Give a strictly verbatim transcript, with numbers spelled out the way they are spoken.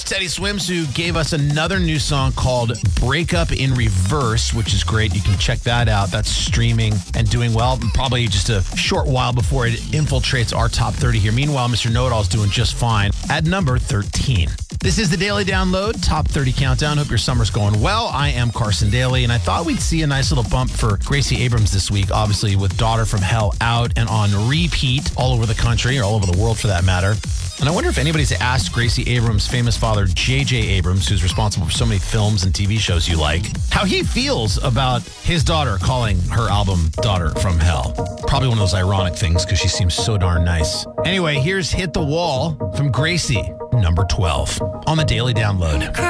That's Teddy Swims, who gave us another new song called Break Up in Reverse, which is great. You can check that out. That's streaming and doing well. Probably just a short while before it infiltrates our top thirty here. Meanwhile, Mister Know-It-All is doing just fine at number thirteen. This is the Daily Download Top thirty Countdown. Hope your summer's going well. I am Carson Daly, and I thought we'd see a nice little bump for Gracie Abrams this week, obviously with Daughter from Hell out and on repeat all over the country, or all over the world for that matter. And I wonder if anybody's asked Gracie Abrams' famous father, J J Abrams, who's responsible for so many films and T V shows you like, how he feels about his daughter calling her album Daughter from Hell. Probably one of those ironic things because she seems so darn nice. Anyway, here's Hit the Wall from Gracie, number twelve, on the Daily Download.